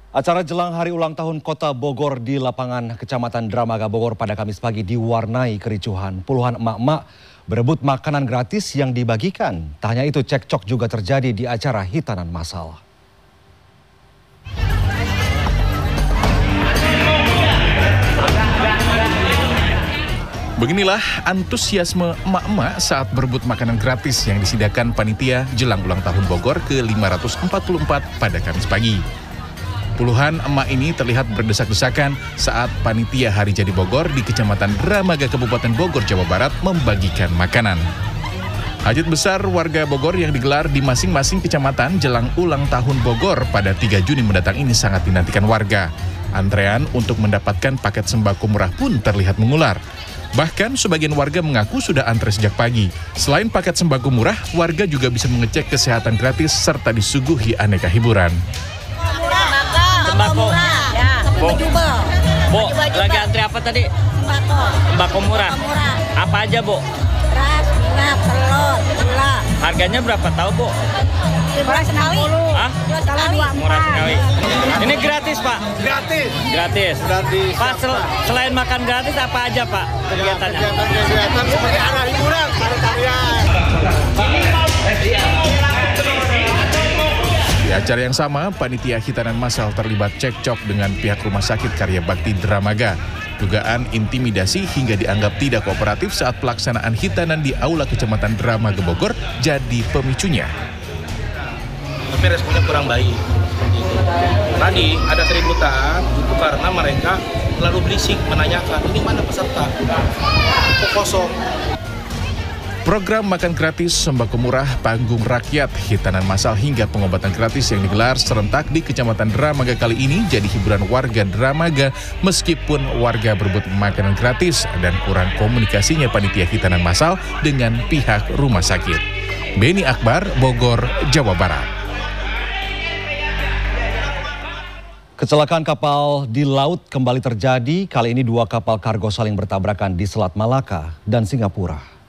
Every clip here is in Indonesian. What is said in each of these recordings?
Acara jelang hari ulang tahun Kota Bogor di lapangan Kecamatan Dramaga Bogor pada Kamis pagi diwarnai kericuhan. Puluhan emak-emak berebut makanan gratis yang dibagikan. Tak hanya itu, cekcok juga terjadi di acara hitanan massal. Beginilah antusiasme emak-emak saat berebut makanan gratis yang disediakan panitia jelang ulang tahun Bogor ke-544 pada Kamis pagi. Puluhan emak ini terlihat berdesak-desakan saat panitia Hari Jadi Bogor di Kecamatan Dramaga Kabupaten Bogor, Jawa Barat membagikan makanan. Hajat besar warga Bogor yang digelar di masing-masing kecamatan jelang ulang tahun Bogor pada 3 Juni mendatang ini sangat dinantikan warga. Antrean untuk mendapatkan paket sembako murah pun terlihat mengular. Bahkan sebagian warga mengaku sudah antre sejak pagi. Selain paket sembako murah, warga juga bisa mengecek kesehatan gratis serta disuguhi aneka hiburan. Sembako ya. Bu, lagi antri apa tadi? Sembako murah. Apa aja, Bu? Beras, minyak, telur, gula. Harganya berapa tahu, Bu? Murah sekali. Hah? Murah sekali. Ini gratis, Pak? Gratis. Pak, selain makan gratis apa aja, Pak, kegiatannya? Kegiatan seperti arah hiburan, tarian. Di acara yang sama, panitia hitanan massal terlibat cekcok dengan pihak Rumah Sakit Karya Bakti Dramaga. Dugaan intimidasi hingga dianggap tidak kooperatif saat pelaksanaan hitanan di Aula Kecamatan Dramaga Bogor jadi pemicunya. Tapi responnya kurang baik. Tadi ada keributan itu karena mereka lalu berisik menanyakan ini mana peserta, kok kosong. Program makan gratis, sembako murah, panggung rakyat, hitanan massal hingga pengobatan gratis yang digelar serentak di Kecamatan Dramaga kali ini jadi hiburan warga Dramaga meskipun warga berebut makanan gratis dan kurang komunikasinya panitia hitanan massal dengan pihak rumah sakit. Beni Akbar, Bogor, Jawa Barat. Kecelakaan kapal di laut kembali terjadi. Kali ini 2 kapal kargo saling bertabrakan di Selat Malaka dan Singapura.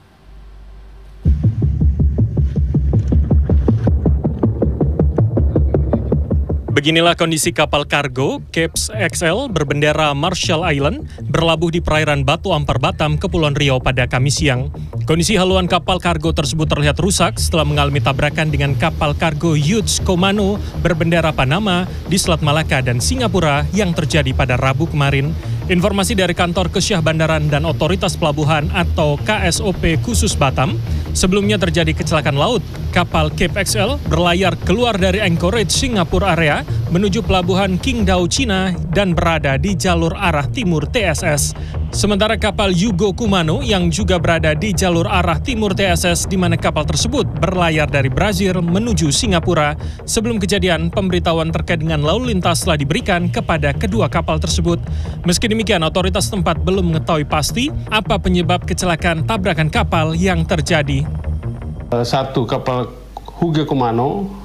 Beginilah kondisi kapal kargo Cape XL berbendera Marshall Island berlabuh di perairan Batu Ampar Batam, Kepulauan Riau pada Kamis siang. Kondisi haluan kapal kargo tersebut terlihat rusak setelah mengalami tabrakan dengan kapal kargo Yuts Komano berbendera Panama di Selat Malaka dan Singapura yang terjadi pada Rabu kemarin. Informasi dari Kantor Kesyah Bandaran dan Otoritas Pelabuhan atau KSOP khusus Batam, sebelumnya terjadi kecelakaan laut. Kapal Cape XL berlayar keluar dari Anchorage, Singapura area menuju pelabuhan Qingdao, Cina dan berada di jalur arah timur TSS. Sementara kapal Yugo Kumano yang juga berada di jalur arah timur TSS di mana kapal tersebut berlayar dari Brazil menuju Singapura. Sebelum kejadian, pemberitahuan terkait dengan lalu lintas telah diberikan kepada kedua kapal tersebut. Meski demikian, otoritas tempat belum mengetahui pasti apa penyebab kecelakaan tabrakan kapal yang terjadi. Satu kapal Yugo Kumano